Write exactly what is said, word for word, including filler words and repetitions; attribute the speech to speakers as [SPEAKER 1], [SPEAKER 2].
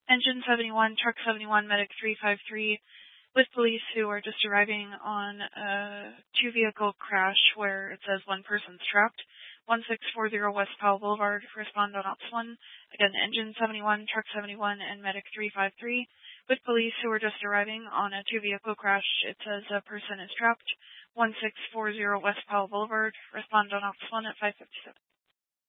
[SPEAKER 1] Engine seventy-one, Truck seventy-one, Medic three five three, with police who are just arriving on a two-vehicle crash where it says one person's trapped. one six four zero West Powell Boulevard, respond on Ops one. Again, Engine seventy-one, Truck seventy-one, and Medic three five three, with police who are just arriving on a two-vehicle crash. It says a person is trapped. one six four zero West Powell Boulevard, respond on Ops one at five fifty-seven.